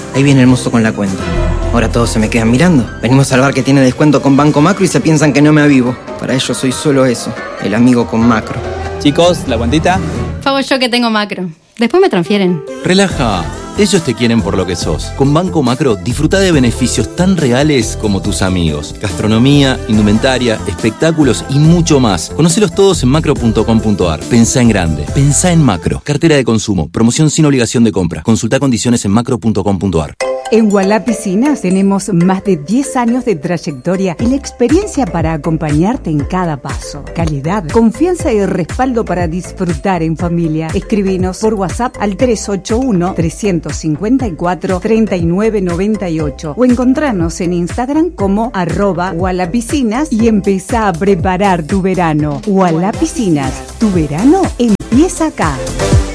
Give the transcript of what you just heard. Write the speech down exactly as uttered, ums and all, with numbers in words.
Ahí viene el mozo con la cuenta. Ahora todos se me quedan mirando. Venimos al bar que tiene descuento con Banco Macro y se piensan que no me avivo. Para ellos soy solo eso, el amigo con Macro. Chicos, ¿la cuentita? Pago yo que tengo Macro. Después me transfieren. Relaja. Ellos te quieren por lo que sos. Con Banco Macro, disfruta de beneficios tan reales como tus amigos. Gastronomía, indumentaria, espectáculos y mucho más. Conócelos todos en macro punto com punto ar. Pensá en grande. Pensá en Macro. Cartera de consumo. Promoción sin obligación de compra. Consulta condiciones en macro punto com punto ar. En Ualá Piscinas tenemos más de diez años de trayectoria y la experiencia para acompañarte en cada paso. Calidad, confianza y respaldo para disfrutar en familia. Escribinos por WhatsApp al tres ocho uno, tres cinco cuatro, tres nueve nueve ocho o encontrarnos en Instagram como arroba Ualá Piscinas y empezá a preparar tu verano. Ualá Piscinas, tu verano empieza acá.